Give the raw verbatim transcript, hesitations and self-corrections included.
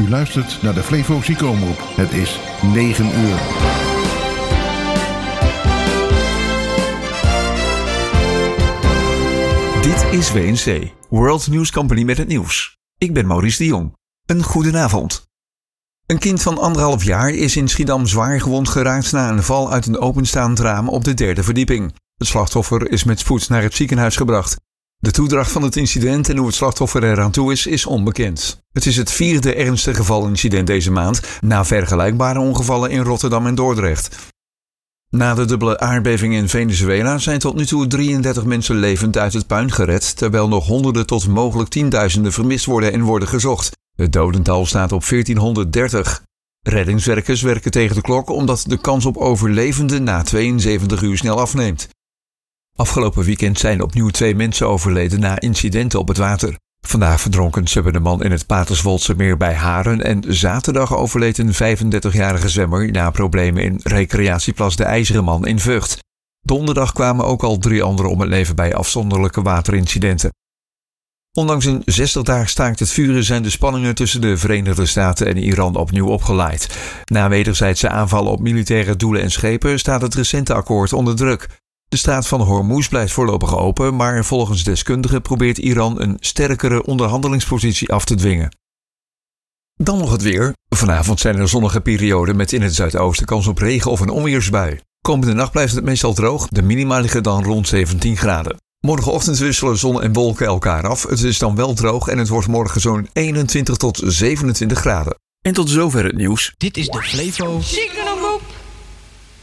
U luistert naar de Flevo Ziekenomroep. Het is negen uur. Dit is W N C, World News Company met het nieuws. Ik ben Maurice de Jong. Een goedenavond. Een kind van anderhalf jaar is in Schiedam zwaar gewond geraakt na een val uit een openstaand raam op de derde verdieping. Het slachtoffer is met spoed naar het ziekenhuis gebracht. De toedracht van het incident en hoe het slachtoffer eraan toe is, is onbekend. Het is het vierde ernstige gevalincident deze maand, na vergelijkbare ongevallen in Rotterdam en Dordrecht. Na de dubbele aardbeving in Venezuela zijn tot nu toe drieëndertig mensen levend uit het puin gered, terwijl nog honderden tot mogelijk tienduizenden vermist worden en worden gezocht. Het dodental staat op veertienhonderddertig. Reddingswerkers werken tegen de klok omdat de kans op overlevenden na tweeënzeventig uur snel afneemt. Afgelopen weekend zijn opnieuw twee mensen overleden na incidenten op het water. Vandaag verdronk een zwemmende man in het Paterswoldse meer bij Haren en zaterdag overleed een vijfendertigjarige zwemmer na problemen in recreatieplas De IJzeren Man in Vught. Donderdag kwamen ook al drie anderen om het leven bij afzonderlijke waterincidenten. Ondanks een zestig-daag staakt het vuren zijn de spanningen tussen de Verenigde Staten en Iran opnieuw opgeleid. Na wederzijdse aanvallen op militaire doelen en schepen staat het recente akkoord onder druk. De straat van Hormuz blijft voorlopig open, maar volgens deskundigen probeert Iran een sterkere onderhandelingspositie af te dwingen. Dan nog het weer. Vanavond zijn er zonnige perioden met in het zuidoosten kans op regen of een onweersbui. Komende nacht blijft het meestal droog, de minima liggen dan rond zeventien graden. Morgenochtend wisselen zon en wolken elkaar af. Het is dan wel droog en het wordt morgen zo'n eenentwintig tot zevenentwintig graden. En tot zover het nieuws. Dit is de Flevo